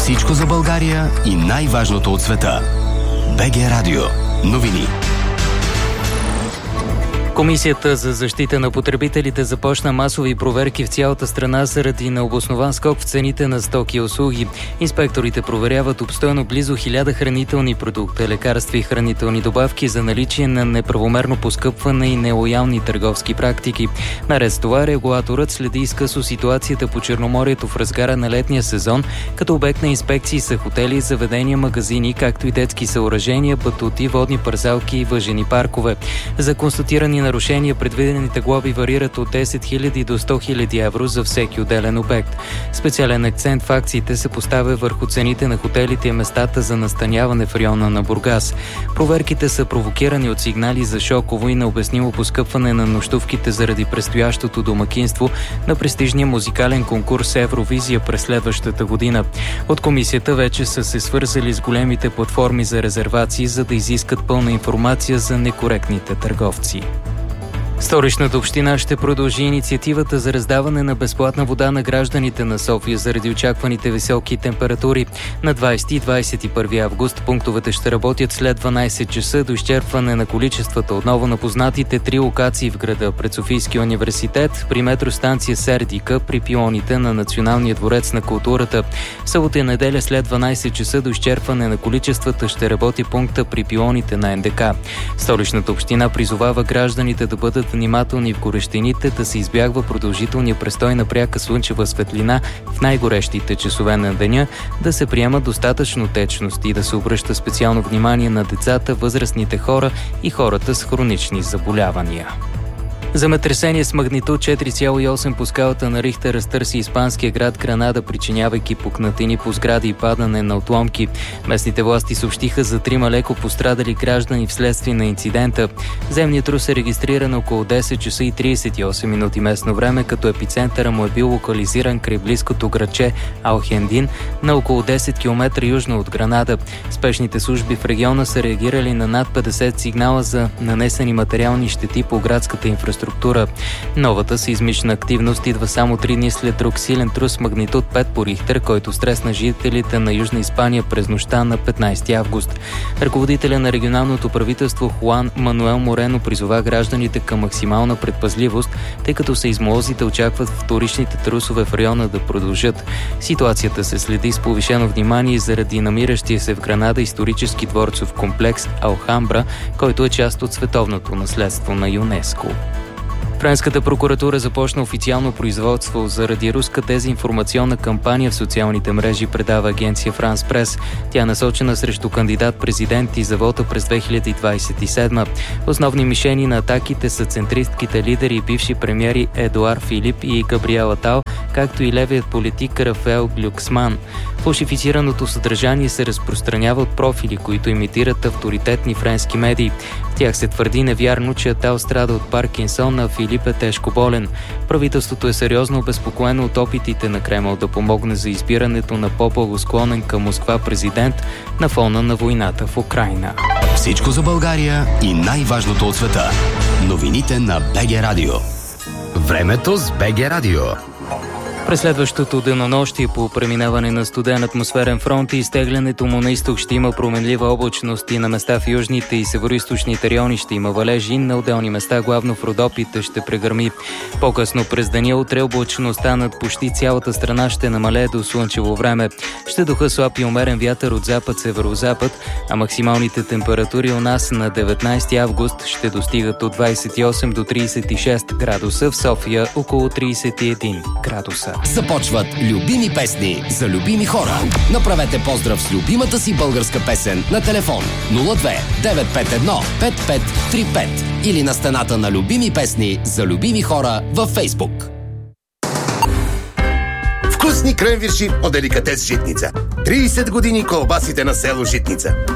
Всичко за България и най-важното от света. БГ Радио. Новини. Комисията за защита на потребителите започна масови проверки в цялата страна заради необоснован скок в цените на стоки и услуги. Инспекторите проверяват обстойно близо 1000 хранителни продукти, лекарства и хранителни добавки за наличие на неправомерно поскъпване и нелоялни търговски практики. Наред с това, регулаторът следи изкъсо ситуацията по Черноморието в разгара на летния сезон, като обект на инспекции са хотели, заведения, магазини, както и детски съоръжения, батути, водни парзалки и въжени паркове. За констатирани нарушения предвидените глоби варират от 10 000 до 100 000 евро за всеки отделен обект. Специален акцент в акциите се поставя върху цените на хотелите и местата за настаняване в района на Бургас. Проверките са провокирани от сигнали за шоково и необяснимо поскъпване на нощувките заради предстоящото домакинство на престижния музикален конкурс Евровизия през следващата година. От комисията вече са се свързали с големите платформи за резервации, за да изискат пълна информация за некоректните търговци. Столичната община ще продължи инициативата за раздаване на безплатна вода на гражданите на София заради очакваните високи температури. На 20 и 21 август пунктовете ще работят след 12 часа до изчерпване на количествата отново на познатите 3 локации в града: пред Софийския университет, при метростанция Сердика, при пионите на Националния дворец на културата. В събота и неделя след 12 часа до изчерпване на количествата ще работи пункта при пионите на НДК. Столичната община призовава гражданите да бъдат внимателни в горещините, да се избягва продължителния престой на пряка слънчева светлина в най-горещите часове на деня, да се приема достатъчно течност и да се обръща специално внимание на децата, възрастните хора и хората с хронични заболявания. Земетресение с магнитуд 4,8 по скалата на Рихтер разтърси испанския град Гранада, причинявайки пукнатини по сгради и падане на отломки. Местните власти съобщиха за 3 леко пострадали граждани вследствие на инцидента. Земният трус е регистриран около 10 часа и 38 минути местно време, като епицентъра му е бил локализиран край близкото градче Алхендин, на около 10 км южно от Гранада. Спешните служби в региона са реагирали на над 50 сигнала за нанесени материални щети по градската инфраструктура. Новата сеизмична активност идва само 3 дни след друг силен трус с магнитуд 5 по Рихтер, който стресна жителите на Южна Испания през нощта на 15 август. Ръководителя на регионалното правителство Хуан Мануел Морено призова гражданите към максимална предпазливост, тъй като сейзмолозите очакват вторичните трусове в района да продължат. Ситуацията се следи с повишено внимание заради намиращия се в Гранада исторически дворцов комплекс Алхамбра, който е част от световното наследство на ЮНЕСКО. Френската прокуратура започна официално производство заради руска дезинформационна кампания в социалните мрежи, предава агенция Франс Прес. Тя е насочена срещу кандидат-президент и за вота през 2027. Основни мишени на атаките са центристките лидери и бивши премиери Едуар Филип и Габриел Атал, както и левият политик Рафаел Глюксман. Фалшифицираното съдържание се разпространява от профили, които имитират авторитетни френски медии. В тях се твърди невярно, че Атал страда от Паркинсон, а Филип е тежко болен. Правителството е сериозно обезпокоено от опитите на Кремъл да помогне за избирането на по-благосклонен към Москва президент на фона на войната в Украйна. Всичко за България и най-важното от света. Новините на БГ Радио. Времето с БГ Радио. През следващото денонощие по преминаване на студен атмосферен фронт и изтеглянето му на изток ще има променлива облачност и на места в южните и североизточните райони ще има валежи, на отделни места, главно в Родопите, ще прегърми. По-късно през деня утре облачността над почти цялата страна ще намалее до слънчево време. Ще духа слаб и умерен вятър от запад-северозапад, а максималните температури у нас на 19 август ще достигат от 28 до 36 градуса, в София около 31 градуса. Започват любими песни за любими хора. Направете поздрав с любимата си българска песен на телефон 02 951 5535 или на стената на любими песни за любими хора във Фейсбук. Вкусни кренвирши от деликатес Житница. 30 години колбасите на село Житница.